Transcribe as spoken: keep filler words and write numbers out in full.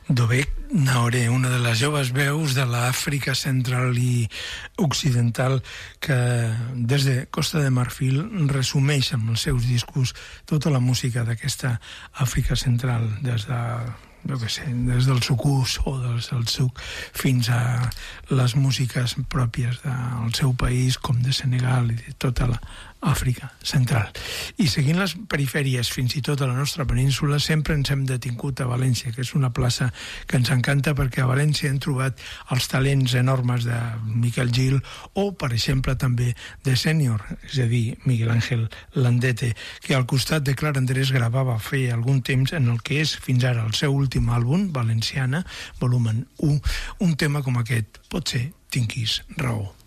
Dobek Naoré, una de les joves veus de l'Àfrica central i occidental que des de Costa de Marfil resumeix amb els seus discos tota la música d'aquesta Àfrica central, des de, jo què sé, des del sucús o des del suc fins a les músiques pròpies del seu país, com de Senegal i de tota la Àfrica central. I seguint les perifèries, fins i tot a la nostra península, sempre ens hem detingut a València, que és una plaça que ens encanta perquè a València hem trobat els talents enormes de Miquel Gil o, per exemple, també de Sènior, és a dir, Miguel Ángel Landete, que al costat de Clara Andrés gravava fer algun temps en el que és fins ara el seu últim àlbum, Valenciana, volumen u, un tema com aquest, Potser tinguis raó.